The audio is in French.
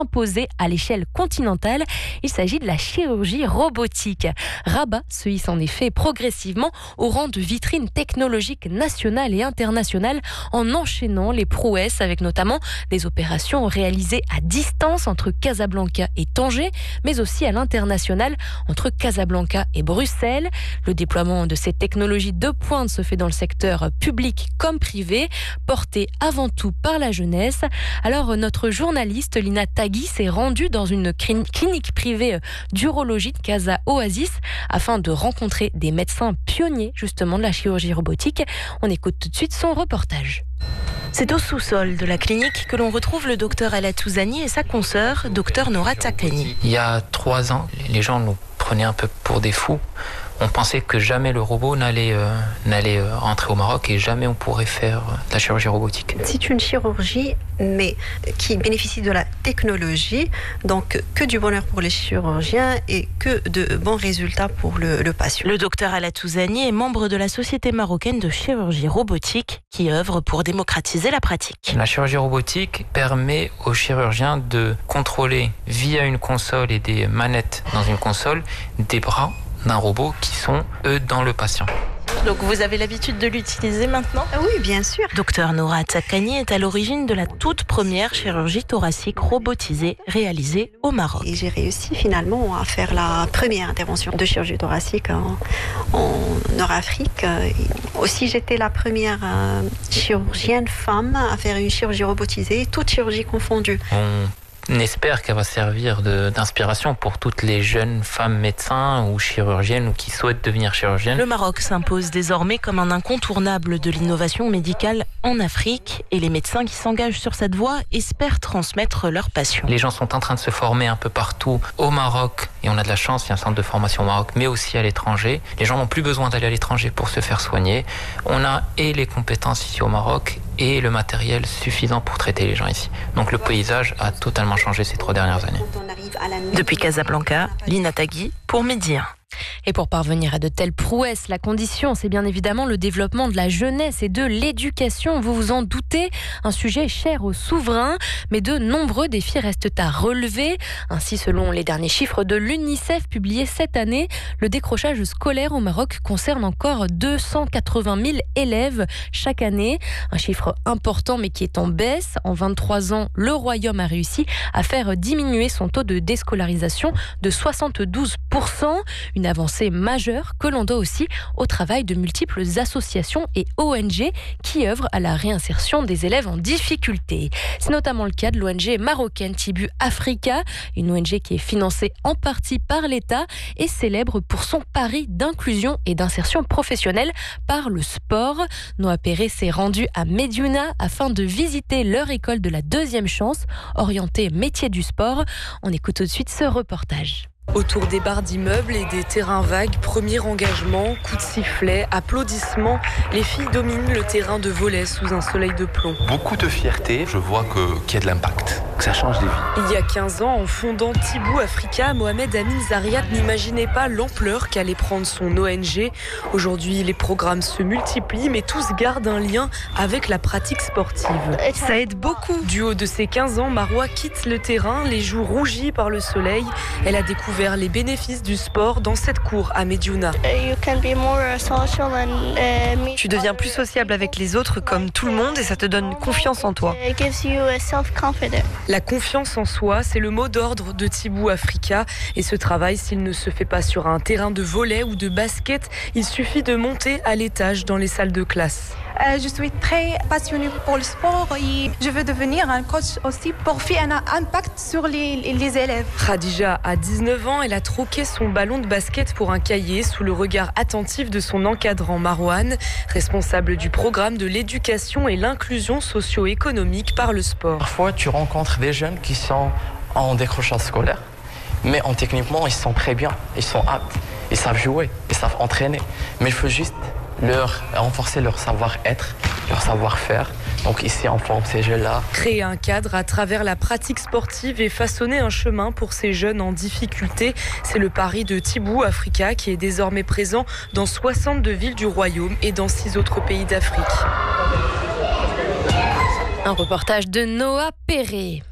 imposée à l'échelle continentale. Il s'agit de la chirurgie robotique. Rabat se hisse en effet progressivement au rang de vitrine technologique nationale et internationale en enchaînant les prouesses avec notamment des opérations réalisées à distance entre Casablanca et Tanger, mais aussi à l'international entre Casablanca et Bruxelles. Le déploiement de ces technologies de pointe se fait dans le secteur public comme privé, porté avant tout par la jeunesse. Alors notre journaliste Lina Tagui s'est rendue dans une clinique privée d'urologie de Casa Oasis afin de rencontrer des médecins pionniers justement de la chirurgie robotique. On écoute tout de suite son reportage. C'est au sous-sol de la clinique que l'on retrouve le docteur Ala Touzani et sa consoeur, docteur Nora Takani. Il y a 3 ans, les gens nous prenaient un peu pour des fous. On pensait que jamais le robot n'allait rentrer au Maroc et jamais on pourrait faire de la chirurgie robotique. C'est une chirurgie, mais qui bénéficie de la technologie, donc que du bonheur pour les chirurgiens et que de bons résultats pour le patient. Le docteur Ala Touzani est membre de la Société marocaine de chirurgie robotique qui œuvre pour démocratiser la pratique. La chirurgie robotique permet aux chirurgiens de contrôler via une console et des manettes dans une console des bras d'un robot qui sont, eux, dans le patient. Donc vous avez l'habitude de l'utiliser maintenant ? Oui, bien sûr. Docteur Nora Takani est à l'origine de la toute première chirurgie thoracique robotisée réalisée au Maroc. Et j'ai réussi finalement à faire la première intervention de chirurgie thoracique en Nord-Afrique. Aussi, j'étais la première chirurgienne femme à faire une chirurgie robotisée, toute chirurgie confondue. On espère qu'elle va servir d'inspiration pour toutes les jeunes femmes médecins ou chirurgiennes ou qui souhaitent devenir chirurgiennes. Le Maroc s'impose désormais comme un incontournable de l'innovation médicale en Afrique et les médecins qui s'engagent sur cette voie espèrent transmettre leur passion. Les gens sont en train de se former un peu partout au Maroc et on a de la chance, il y a un centre de formation au Maroc mais aussi à l'étranger. Les gens n'ont plus besoin d'aller à l'étranger pour se faire soigner. On a et les compétences ici au Maroc et le matériel suffisant pour traiter les gens ici. Donc le paysage a totalement changé ces 3 dernières années. Depuis Casablanca, Lina Tagui pour Midi 1. Et pour parvenir à de telles prouesses, la condition, c'est bien évidemment le développement de la jeunesse et de l'éducation. Vous vous en doutez, un sujet cher aux souverains, mais de nombreux défis restent à relever. Ainsi, selon les derniers chiffres de l'UNICEF publiés cette année, le décrochage scolaire au Maroc concerne encore 280 000 élèves chaque année. Un chiffre important, mais qui est en baisse. En 23 ans, le Royaume a réussi à faire diminuer son taux de déscolarisation de 72%. Une avancée majeure que l'on doit aussi au travail de multiples associations et ONG qui œuvrent à la réinsertion des élèves en difficulté. C'est notamment le cas de l'ONG marocaine Tibu Africa, une ONG qui est financée en partie par l'État et célèbre pour son pari d'inclusion et d'insertion professionnelle par le sport. Noah Perret s'est rendu à Médiouna afin de visiter leur école de la deuxième chance, orientée métier du sport. On écoute tout de suite ce reportage. Autour des barres d'immeubles et des terrains vagues, premier engagement, coup de sifflet, applaudissements. Les filles dominent le terrain de volley sous un soleil de plomb. Beaucoup de fierté, je vois qu'il y a de l'impact, que ça change des vies. Il y a 15 ans, en fondant Tibou Africa, Mohamed Amin Zariat n'imaginait pas l'ampleur qu'allait prendre son ONG. Aujourd'hui, les programmes se multiplient, mais tous gardent un lien avec la pratique sportive. Ça aide beaucoup. Du haut de ses 15 ans, Maroua quitte le terrain, les joues rougies par le soleil. Elle a découvert les bénéfices du sport dans cette cour à Médiouna. Tu deviens plus sociable avec les autres comme tout le monde et ça te donne confiance en toi. La confiance en soi, c'est le mot d'ordre de Tibou Africa. Et ce travail, s'il ne se fait pas sur un terrain de volley ou de basket, il suffit de monter à l'étage dans les salles de classe. Je suis très passionnée pour le sport et je veux devenir un coach aussi pour faire un impact sur les élèves. Khadija a 19 ans, elle a troqué son ballon de basket pour un cahier sous le regard attentif de son encadrant Marouane, responsable du programme de l'éducation et l'inclusion socio-économique par le sport. Parfois, tu rencontres des jeunes qui sont en décrochage scolaire, mais techniquement, ils sont très bien, ils sont aptes, ils savent jouer, ils savent entraîner. Mais il faut juste renforcer leur savoir-être, leur savoir-faire. Donc ici, on forme ces jeunes-là. Créer un cadre à travers la pratique sportive et façonner un chemin pour ces jeunes en difficulté. C'est le pari de Tibou Africa qui est désormais présent dans 62 villes du Royaume et dans 6 autres pays d'Afrique. Un reportage de Noah Perret.